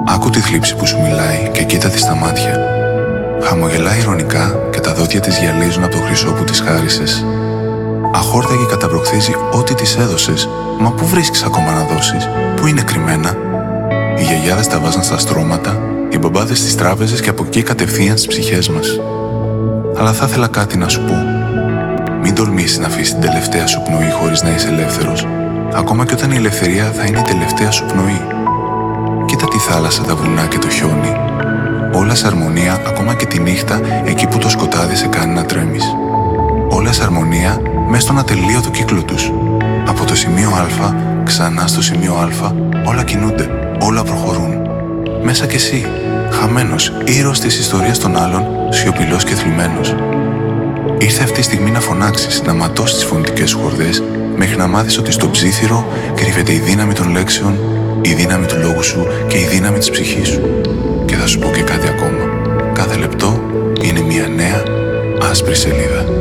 Άκου τη θλίψη που σου μιλάει και κοίτα τη στα μάτια. Χαμογελάει ειρωνικά και τα δόντια της γυαλίζουν από το χρυσό που της χάρισες. Αχόρταγη καταπροχθίζει ό,τι της έδωσες. Μα πού βρίσκεις ακόμα να δώσεις? Πού είναι κρυμμένα? Οι γιαγιάδες τα βάζαν στα στρώματα, οι μπαμπάδες στις τράπεζες και από εκεί κατευθείαν στις ψυχές μας. Αλλά θα ήθελα κάτι να σου πω. Μην τολμήσεις να αφήσεις την τελευταία σου πνοή χωρίς να είσαι ελεύθερος, ακόμα και όταν η ελευθερία θα είναι η τελευταία σου πνοή. Κοίτα τη θάλασσα, τα βουνά και το χιόνι. Όλα σε αρμονία, ακόμα και τη νύχτα, εκεί που το σκοτάδι σε κάνει να τρέμεις. Όλα σε αρμονία, μέσα στον ατελείωτο κύκλο τους. Από το σημείο Α, ξανά στο σημείο Α, όλα κινούνται, όλα προχωρούν. Μέσα κι εσύ, χαμένος, ήρωας της ιστορίας των άλλων, σιωπηλός και θλιμμένος. Ήρθε αυτή η στιγμή να φωνάξεις, να ματώσεις τις φωνητικές σου χορδές, μέχρι να μάθεις ότι στο ψήθυρο κρύβεται η δύναμη των λέξεων, η δύναμη του λόγου σου και η δύναμη της ψυχής σου. Και θα σου πω και κάτι ακόμα. Κάθε λεπτό είναι μια νέα άσπρη σελίδα.